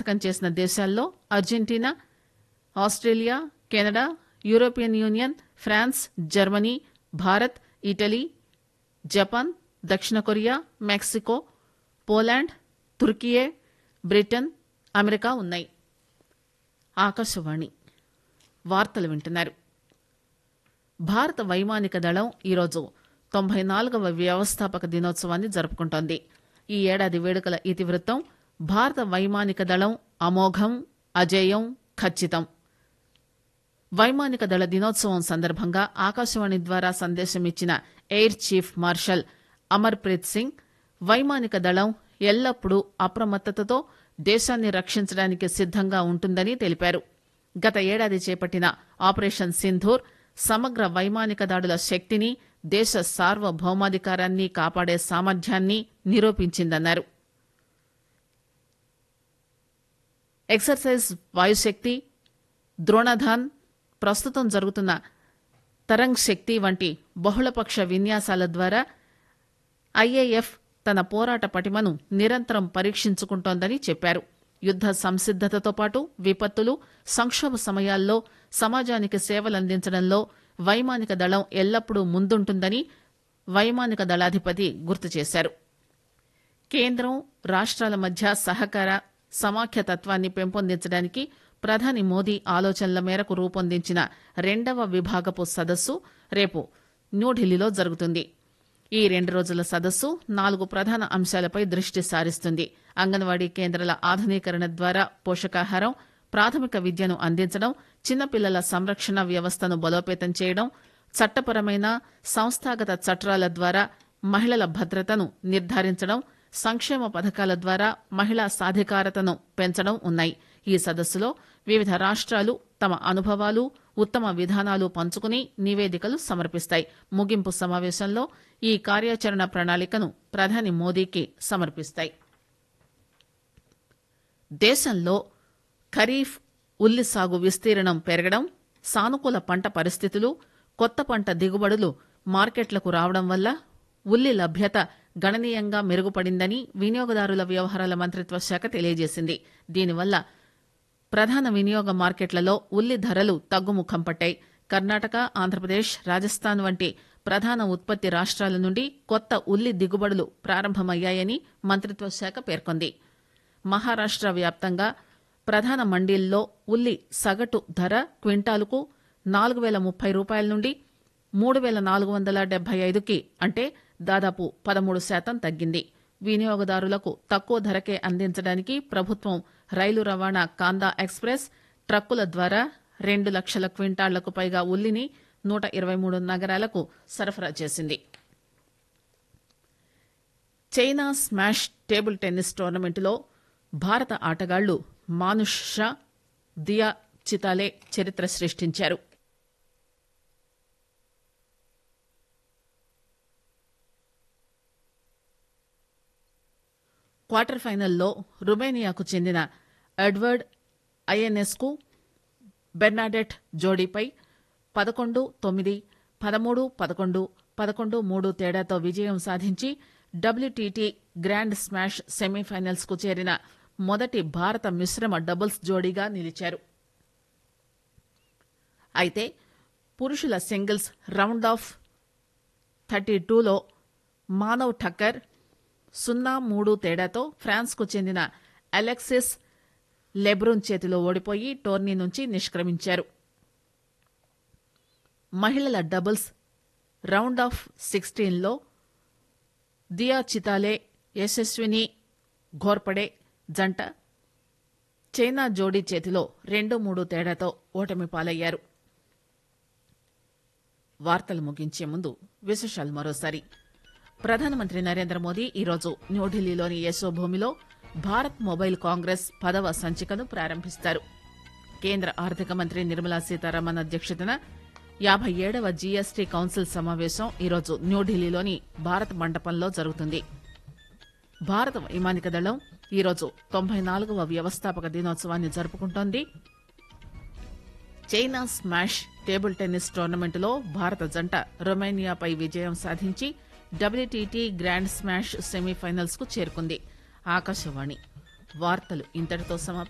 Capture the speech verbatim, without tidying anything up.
సంతకం చేసిన దేశాల్లో Argentina, Australia, Canada, European union, France, Germany, Bharat, Italy, Japan, దక్షిణ Korea, Mexico, Poland, Türkiye, Britain, America ఉన్నాయి. ఆకాశవాణి వార్తలు వింటున్నారు. భారత వైమానిక దళం ఈరోజు తొంభై నాలుగవ వ్యవస్థాపక దినోత్సవాన్ని జరుపుకుంటోంది. ఈ ఏడాది వేడుకల ఇతివృత్తం భారత వైమానిక దళం అమోఘం, అజేయం, ఖచ్చితం. వైమానిక దళ దినోత్సవం సందర్భంగా ఆకాశవాణి ద్వారా సందేశమిచ్చిన air chief marshal Amar Preet Singh వైమానిక దళం ఎల్లప్పుడూ అప్రమత్తతతో దేశాన్ని రక్షించడానికి సిద్దంగా ఉంటుందని తెలిపారు. గత ఏడాది చేపట్టిన ఆపరేషన్ సింధూర్ సమగ్ర వైమానిక దాడుల శక్తిని, దేశ సార్వభౌమాధికారాన్ని కాపాడే సామర్థ్యాన్ని నిరూపించిందన్నారు. ఎక్సర్సైజ్ వాయుశక్తి, ద్రోణధాన్, ప్రస్తుతం జరుగుతున్న తరంగ్ శక్తి వంటి బహుళపక్ష విన్యాసాల ద్వారా ఐఏఎఫ్ తన పోరాట పటిమను నిరంతరం పరీక్షించుకుంటోందని చెప్పారు. యుద్ద సంసిద్దతతో పాటు విపత్తులు, సంక్షోభ సమయాల్లో సమాజానికి సేవలందించడంలో వైమానిక దళం ఎల్లప్పుడూ ముందుంటుందని వైమానిక దళాధిపతి గుర్తు చేశారు. కేంద్రం, రాష్ట్రాల మధ్య సహకార సమాఖ్యతత్వాన్ని పెంపొందించడానికి ప్రధాని మోదీ ఆలోచనల మేరకు రూపొందించిన రెండవ విభాగపు సదస్సు రేపు న్యూఢిల్లీలో జరుగుతుంది. ఈ రెండు రోజుల సదస్సు నాలుగు ప్రధాన అంశాలపై దృష్టి సారిస్తుంది. అంగన్వాడీ కేంద్రాల ఆధునీకరణ ద్వారా పోషకాహారం, ప్రాథమిక విద్యను అందించడం, చిన్నపిల్లల సంరక్షణ వ్యవస్థను బలోపేతం చేయడం, చట్టపరమైన సంస్థాగత చట్టాల ద్వారా మహిళల భద్రతను నిర్ధారించడం, సంక్షేమ పథకాల ద్వారా మహిళా సాధికారతను పెంచడం ఉన్నాయి. ఈ సదస్సులో వివిధ రాష్ట్రాలు తమ అనుభవాలు, ఉత్తమ విధానాలు పంచుకుని నివేదికలు సమర్పిస్తాయి. ముగింపు సమావేశంలో ఈ కార్యాచరణ ప్రణాళికను ప్రధాని మోదీకి సమర్పిస్తాయి. దేశంలో ఖరీఫ్ ఉల్లి సాగు విస్తీర్ణం పెరగడం, సానుకూల పంట పరిస్థితులు, కొత్త పంట దిగుబడులు మార్కెట్లకు రావడం వల్ల ఉల్లి లభ్యత గణనీయంగా మెరుగుపడిందని వినియోగదారుల వ్యవహారాల మంత్రిత్వ శాఖ తెలియజేసింది. దీనివల్ల ప్రధాన వినియోగ మార్కెట్లలో ఉల్లి ధరలు తగ్గుముఖం పట్టాయి. కర్ణాటక, ఆంధ్రప్రదేశ్, రాజస్థాన్ వంటి ప్రధాన ఉత్పత్తి రాష్ట్రాల నుండి కొత్త ఉల్లి దిగుబడులు ప్రారంభమయ్యాయని మంత్రిత్వ శాఖ పేర్కొంది. మహారాష్ట్ర వ్యాప్తంగా ప్రధాన మండీల్లో ఉల్లి సగటు ధర క్వింటాలుకు నాలుగు వేల ముప్పై రూపాయల నుండి మూడు వేల నాలుగు వందల డెబ్బై ఐదుకి అంటే దాదాపు పదమూడు శాతం తగ్గింది. వినియోగదారులకు తక్కువ ధరకే అందించడానికి ప్రభుత్వం రైలు రవాణా కాందా ఎక్స్ప్రెస్ ట్రక్కుల ద్వారా రెండు లక్షల క్వింటాళ్లకు పైగా ఉల్లిని నూట ఇరవై మూడు నగరాలకు సరఫరా చేసింది. చైనా స్మాష్ టేబుల్ టెన్నిస్ టోర్నమెంటులో భారత ఆటగాళ్లు మానుష్ షా, దియా చితాలే చరిత్ర సృష్టించారు. క్వార్టర్ ఫైనల్లో రుమేనియాకు చెందిన ఎడ్వర్డ్ ఐఎన్ఎస్కు బెర్నాడెట్ జోడీపై పదకొండు తొమ్మిది, పదమూడు పదకొండు, పదకొండు మూడు తేడాతో విజయం సాధించి డబ్ల్యూటీటీ గ్రాండ్ స్మాష్ సెమీఫైనల్స్ కు చేరిన మొదటి భారత మిశ్రమ డబుల్స్ జోడీగా నిలిచారు. అయితే పురుషుల సింగిల్స్ రౌండ్ ఆఫ్ థర్టీ టూలో మానవ్ ఠక్కర్ సున్నా మూడు తేడాతో ఫ్రాన్స్కు చెందిన అలెక్సిస్ లెబ్రూన్ చేతిలో ఓడిపోయి టోర్నీ నుంచి నిష్క్రమించారు. మహిళల డబుల్స్ రౌండ్ ఆఫ్ సిక్స్టీన్లో దియా చితాలే, యశస్విని ఘోర్పడే జంట చైనా జోడీ చేతిలో రెండు మూడు తేడాతో ఓటమి పాలయ్యారు. వార్తలు ముగించే ముందు విశేషాలు మరోసారి. ప్రధానమంత్రి నరేంద్ర మోదీ ఈరోజు న్యూఢిల్లీలోని యశోభూమిలో భారత్ మొబైల్ కాంగ్రెస్ పదవ సంచికను ప్రారంభిస్తారు. కేంద్ర ఆర్థిక మంత్రి నిర్మలా సీతారామన్ అధ్యక్షతన యాభై ఏడవ జీఎస్టీ కౌన్సిల్ సమావేశం ఈరోజు న్యూఢిల్లీలోని భారత్ మండపంలో జరుగుతుంది. భారత వైమానిక దళం ఈరోజు తొంభై నాలుగవ వ్యవస్థాపక దినోత్సవాన్ని జరుపుకుంటోంది. చైనా స్మాష్ టేబుల్ టెన్నిస్ టోర్నమెంటులో భారత జంట రొమేనియాపై విజయం సాధించి డబ్ల్యూటీటీ గ్రాండ్ స్మాష్ సెమీఫైనల్స్ కు చేరుకుంది. ఆకాశవాణి వార్తలు ఇంతటితో సమాప్తం.